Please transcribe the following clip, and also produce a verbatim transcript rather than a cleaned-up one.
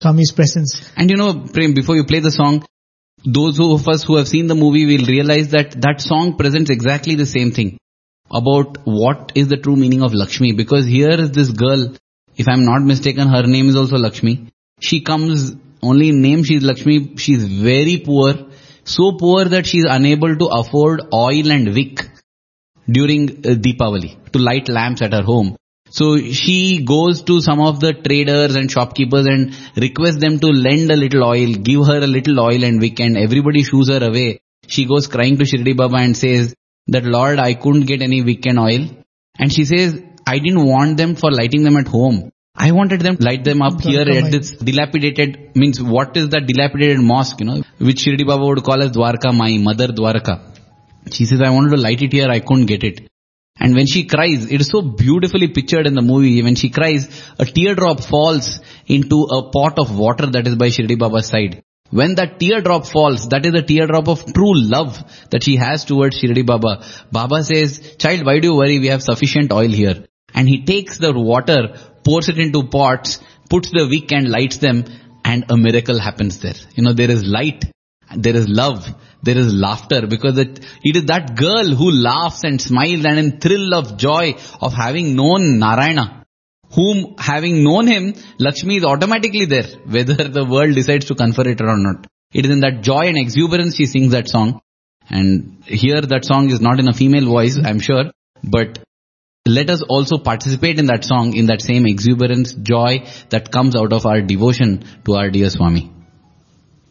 Swami's presence. And you know, Prem, before you play the song, those of us who have seen the movie will realize that that song presents exactly the same thing about what is the true meaning of Lakshmi. Because here is this girl, if I'm not mistaken, her name is also Lakshmi. She comes, only in name she's Lakshmi, she's very poor. So poor that she's unable to afford oil and wick during uh, Deepavali to light lamps at her home. So she goes to some of the traders and shopkeepers and requests them to lend a little oil, give her a little oil and wick, and everybody shoos her away. She goes crying to Shirdi Baba and says that, Lord, I couldn't get any wick and oil. And she says, I didn't want them for lighting them at home. I wanted them to light them up here at this dilapidated, means what is that dilapidated mosque, you know, which Shirdi Baba would call as Dwarka Mai, Mother Dwarka. She says, I wanted to light it here, I couldn't get it. And when she cries, it is so beautifully pictured in the movie. When she cries, a teardrop falls into a pot of water that is by Shirdi Baba's side. When that teardrop falls, that is the teardrop of true love that she has towards Shirdi Baba. Baba says, child, why do you worry? We have sufficient oil here. And he takes the water, pours it into pots, puts the wick and lights them, and a miracle happens there. You know, there is light, there is love, there is laughter, because it, it is that girl who laughs and smiles and in thrill of joy of having known Narayana, whom having known him, Lakshmi is automatically there, whether the world decides to confer it or not. It is in that joy and exuberance she sings that song. And here that song is not in a female voice, I'm sure, but let us also participate in that song, in that same exuberance, joy that comes out of our devotion to our dear Swami.